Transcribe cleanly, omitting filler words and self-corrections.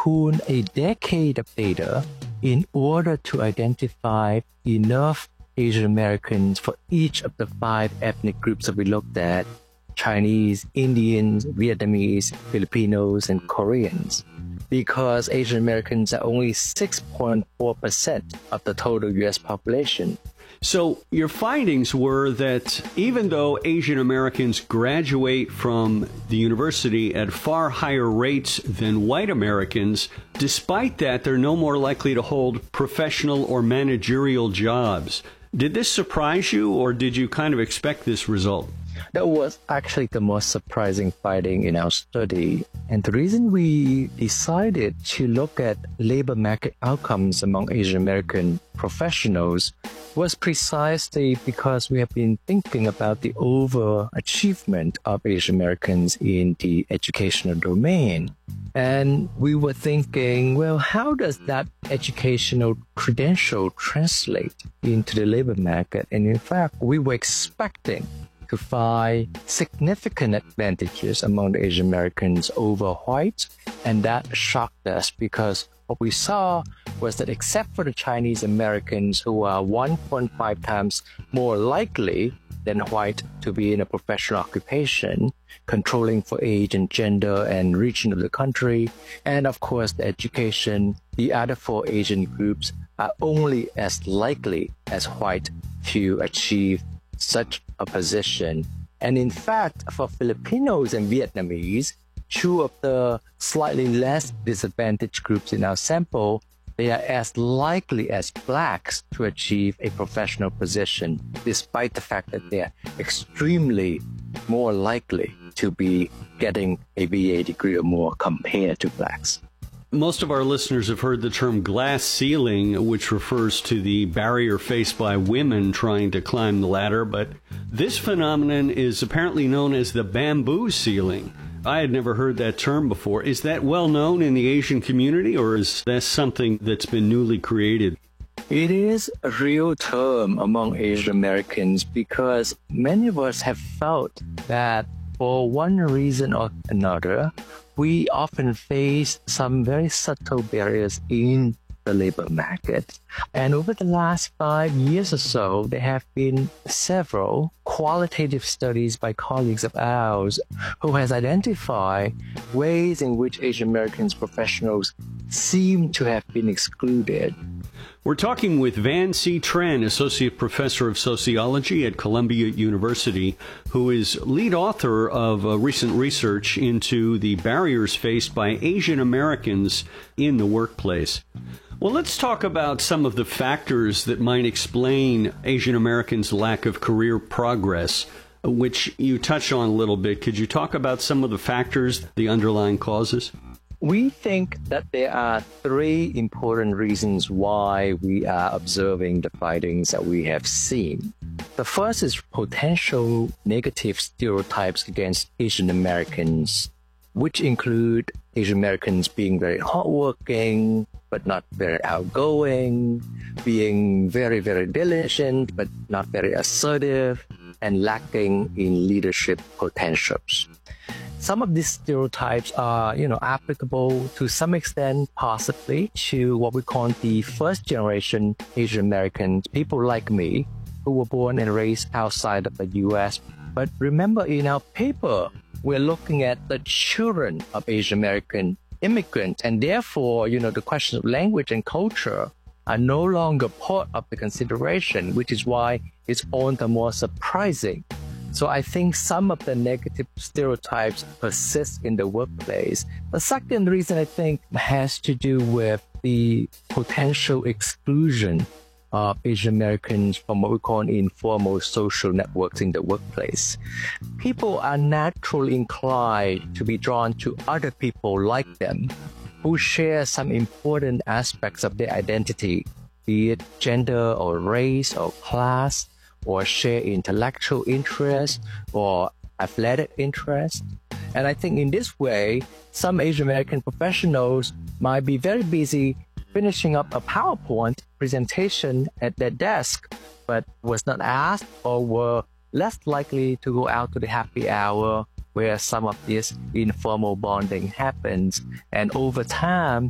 pool a decade of data in order to identify enough Asian Americans for each of the 5 ethnic groups that we looked at: Chinese, Indians, Vietnamese, Filipinos, and Koreans. Because Asian Americans are only 6.4% of the total U.S. population. So your findings were that even though Asian Americans graduate from the university at far higher rates than white Americans, despite that, they're no more likely to hold professional or managerial jobs. Did this surprise you, or did you kind of expect this result? That was actually the most surprising finding in our study. And the reason we decided to look at labor market outcomes among Asian American professionals was precisely because we have been thinking about the overachievement of Asian Americans in the educational domain. And we were thinking, well, how does that educational credential translate into the labor market? And in fact, we were expecting to find significant advantages among the Asian Americans over whites. And that shocked us because what we saw was that except for the Chinese Americans, who are 1.5 times more likely than white to be in a professional occupation, controlling for age and gender and region of the country, and of course the education, the other 4 Asian groups are only as likely as white to achieve such a position. And in fact, for Filipinos and Vietnamese, 2 of the slightly less disadvantaged groups in our sample, they are as likely as blacks to achieve a professional position, despite the fact that they are extremely more likely to be getting a BA degree or more compared to blacks. Most of our listeners have heard the term glass ceiling, which refers to the barrier faced by women trying to climb the ladder, but this phenomenon is apparently known as the bamboo ceiling. I had never heard that term before. Is that well known in the Asian community, or is that something that's been newly created? It is a real term among Asian Americans because many of us have felt that for one reason or another, we often face some very subtle barriers in the labor market. And over the last 5 years or so, there have been several qualitative studies by colleagues of ours who has identified ways in which Asian Americans professionals seem to have been excluded. We're talking with Van C. Tran, Associate Professor of Sociology at Columbia University, who is lead author of recent research into the barriers faced by Asian Americans in the workplace. Well, let's talk about some of the factors that might explain Asian Americans' lack of career progress, which you touched on a little bit. Could you talk about some of the factors, the underlying causes? We think that there are 3 important reasons why we are observing the findings that we have seen. The first is potential negative stereotypes against Asian Americans, which include Asian Americans being very hardworking, but not very outgoing, being very, very diligent, but not very assertive, and lacking in leadership potentials. Some of these stereotypes are, applicable to some extent, possibly, to what we call the first generation Asian Americans, people like me, who were born and raised outside of the U.S. But remember, in our paper, we're looking at the children of Asian American immigrants, and therefore, the question of language and culture are no longer part of the consideration, which is why it's all the more surprising. So I think some of the negative stereotypes persist in the workplace. The second reason, I think, has to do with the potential exclusion of Asian Americans from what we call informal social networks in the workplace. People are naturally inclined to be drawn to other people like them who share some important aspects of their identity, be it gender or race or class, or share intellectual interest or athletic interest. And I think in this way, some Asian American professionals might be very busy finishing up a PowerPoint presentation at their desk, but was not asked or were less likely to go out to the happy hour where some of this informal bonding happens. And over time,